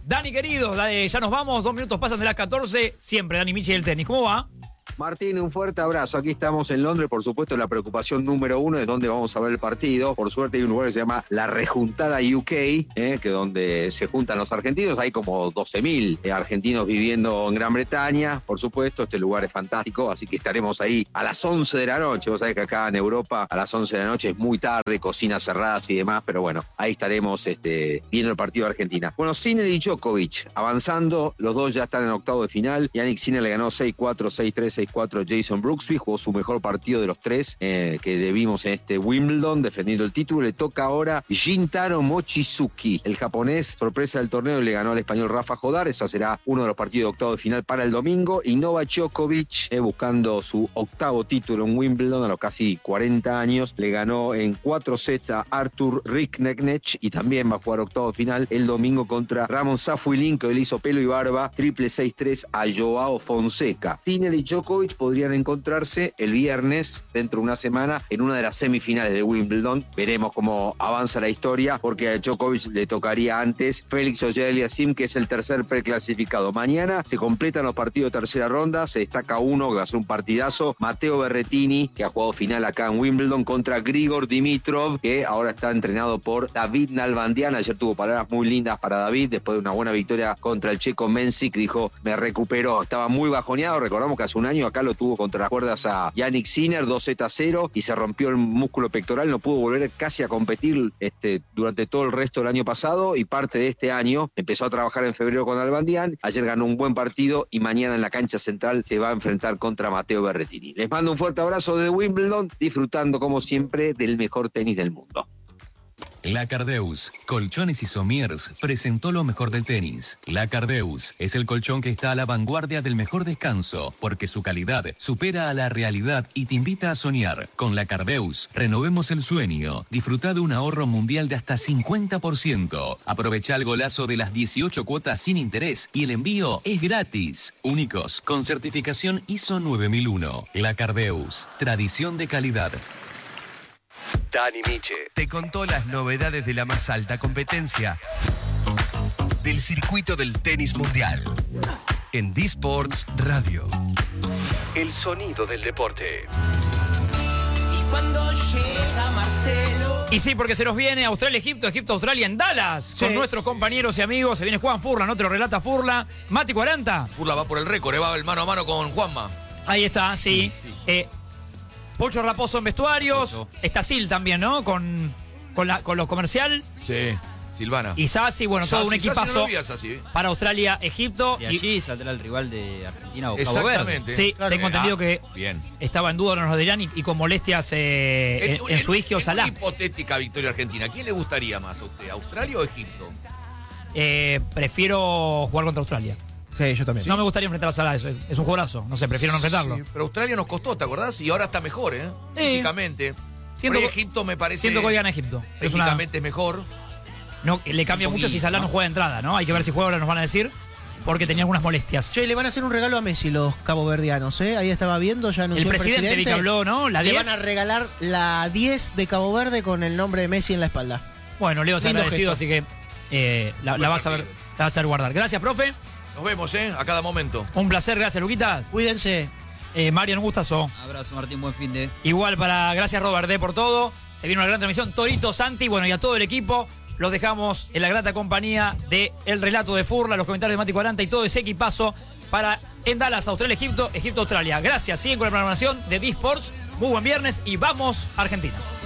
Dani, querido, ya nos vamos, 2 minutos pasan de las 14. Siempre Dani Michi del tenis. ¿Cómo va? Martín, un fuerte abrazo. Aquí estamos en Londres, por supuesto, la preocupación número 1 es dónde vamos a ver el partido. Por suerte hay un lugar que se llama La Rejuntada UK, que donde se juntan los argentinos. Hay como 12.000 argentinos viviendo en Gran Bretaña, por supuesto. Este lugar es fantástico, así que estaremos ahí a las 11 de la noche. Vos sabés que acá en Europa a las 11 de la noche es muy tarde, cocinas cerradas y demás, pero bueno, ahí estaremos viendo el partido de Argentina. Bueno, Sinner y Djokovic avanzando, los dos ya están en octavo de final. Yannick Sinner le ganó 6-4, 6-3, 6-4 Jason Brooksby, jugó su mejor partido de los tres que debimos en este Wimbledon, defendiendo el título. Le toca ahora Shintaro Mochizuki, el japonés, sorpresa del torneo, le ganó al español Rafa Jodar. Ese será uno de los partidos de octavo de final para el domingo. Y Novak Djokovic, buscando su octavo título en Wimbledon a los casi 40 años, le ganó en 4 sets a Arthur Rikneknech y también va a jugar octavo de final el domingo contra Ramon Safuilin, que le hizo pelo y barba, triple 6-3 a Joao Fonseca. Sinner y Djokovic podrían encontrarse el viernes, dentro de una semana, en una de las semifinales de Wimbledon. Veremos cómo avanza la historia, porque a Djokovic le tocaría antes Félix Auger-Aliassime, que es el tercer preclasificado. Mañana se completan los partidos de tercera ronda, se destaca uno que va a ser un partidazo, Matteo Berrettini, que ha jugado final acá en Wimbledon, contra Grigor Dimitrov, que ahora está entrenado por David Nalbandian. Ayer tuvo palabras muy lindas para David, después de una buena victoria contra el checo Mensik, dijo, me recuperó, estaba muy bajoneado. Recordamos que hace un año acá lo tuvo contra las cuerdas a Yannick Sinner, 2-0, y se rompió el músculo pectoral, no pudo volver casi a competir durante todo el resto del año pasado, y parte de este año empezó a trabajar en febrero con Nalbandian. Ayer ganó un buen partido y mañana en la cancha central se va a enfrentar contra Matteo Berrettini. Les mando un fuerte abrazo de Wimbledon, disfrutando como siempre del mejor tenis del mundo. La Cardeus, Colchones y Somiers, presentó lo mejor del tenis. La Cardeus es el colchón que está a la vanguardia del mejor descanso, porque su calidad supera a la realidad y te invita a soñar. Con La Cardeus, renovemos el sueño. Disfruta de un ahorro mundial de hasta 50%. Aprovecha el golazo de las 18 cuotas sin interés y el envío es gratis. Únicos, con certificación ISO 9001. La Cardeus, tradición de calidad. Dani Miche te contó las novedades de la más alta competencia del circuito del tenis mundial en D-Sports Radio. El sonido del deporte. Y cuando llega Marcelo. Y sí, porque se nos viene Australia-Egipto, Egipto-Australia en Dallas, con nuestros compañeros y amigos. Se viene Juan Furlan, otro relata Furla. Mati 40. Furla va por el récord, va el mano a mano con Juanma. Ahí está, sí. Pocho Raposo en vestuarios. Pocho. Está Sil también, ¿no? Con lo comercial. Sí, Silvana. Y Sassi, bueno, todo un equipazo para Australia-Egipto. Y allí saldrá el rival de Argentina o Cabo Verde. Exactamente. Sí, claro. Tengo entendido que bien. Estaba en duda, no nos dirán, y con molestias en su isquio Salah. Una hipotética victoria argentina. ¿Quién le gustaría más a usted, Australia o Egipto? Prefiero jugar contra Australia. Sí, yo también. No me gustaría enfrentar a Salah, es un jugadorazo. No sé, prefiero no enfrentarlo. Sí, pero Australia nos costó, ¿te acordás? Y ahora está mejor, ¿eh? Sí. Físicamente. Siento Egipto me parece. Siento que hoy gana Egipto. Técnicamente es mejor. No, le cambia mucho si Salah no juega de entrada, ¿no? Hay que ver si juega ahora, nos van a decir, porque tenía algunas molestias. Che, le van a hacer un regalo a Messi los caboverdianos, ¿eh? Ahí estaba viendo, ya anunció el presidente. Vi que habló, ¿no? La 10. Le van a regalar la 10 de Cabo Verde con el nombre de Messi en la espalda. Bueno, Leo se ha agradecido, así que la vas a ver, la vas a ver guardar. Gracias, profe. Nos vemos, a cada momento. Un placer, gracias, Luquitas. Cuídense. Marian, un gustazo. Abrazo, Martín, buen fin de. Igual gracias, Robert D, por todo. Se viene una gran transmisión. Torito, Santi, bueno, y a todo el equipo. Los dejamos en la grata compañía de el relato de Furla, los comentarios de Mati 40 y todo ese equipazo para en Dallas, Australia, Egipto, Egipto, Australia. Gracias, siguen con la programación de D-Sports. Muy buen viernes y vamos, Argentina.